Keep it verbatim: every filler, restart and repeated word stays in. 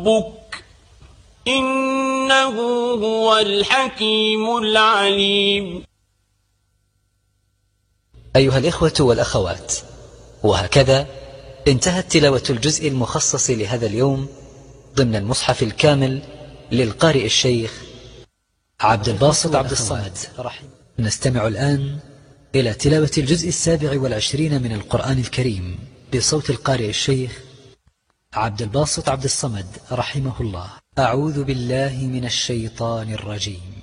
ربك إنه هو الحكيم العليم. أيها الإخوة والأخوات، وهكذا انتهت تلاوة الجزء المخصص لهذا اليوم ضمن المصحف الكامل للقارئ الشيخ عبد الباسط عبد الصمد. نستمع الآن إلى تلاوة الجزء السابع والعشرين من القرآن الكريم بصوت القارئ الشيخ عبد الباسط عبد الصمد رحمه الله. أعوذ بالله من الشيطان الرجيم.